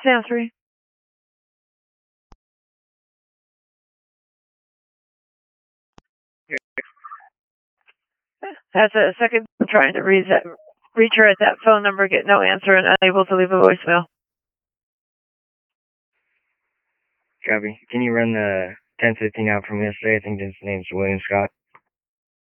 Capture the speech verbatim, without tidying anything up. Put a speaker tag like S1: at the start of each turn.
S1: Sound three. Has a second trying to reach that, reach her at that phone number, get no answer, and unable to leave a voicemail.
S2: Copy. Can you run the ten fifteen out from yesterday? I think his name's William Scott.